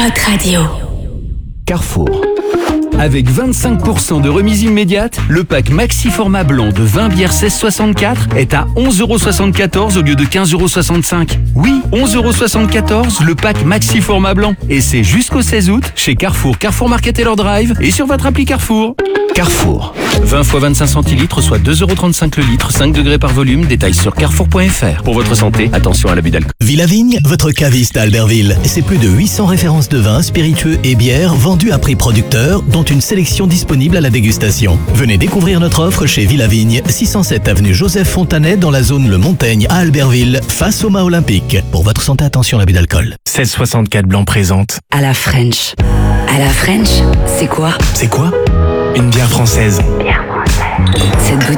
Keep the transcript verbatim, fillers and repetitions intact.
Hot Radio. Carrefour. Avec vingt-cinq pour cent de remise immédiate, le pack Maxi Format Blanc de vingt bières seize soixante-quatre est à onze euros soixante-quatorze au lieu de quinze euros soixante-cinq. Oui, onze euros soixante-quatorze le pack Maxi Format Blanc. Et c'est jusqu'au seize août chez Carrefour, Carrefour Market et leur Drive et sur votre appli Carrefour. Carrefour. vingt fois vingt-cinq centilitres, soit deux euros trente-cinq le litre, cinq degrés par volume. Détails sur carrefour point f r. Pour votre santé, attention à l'abus d'alcool. Villavigne, votre caviste à Albertville. C'est plus de huit cents références de vins, spiritueux et bières vendues à prix producteur, dont une sélection disponible à la dégustation. Venez découvrir notre offre chez Villavigne, six cent sept avenue Joseph Fontanet, dans la zone Le Montaigne à Albertville, face au mât olympique. Pour votre santé, attention à l'abus d'alcool. seize soixante-quatre Blanc présente. À la French. À la French, c'est quoi? C'est quoi? Une bière française. Bière française. Cette bouteille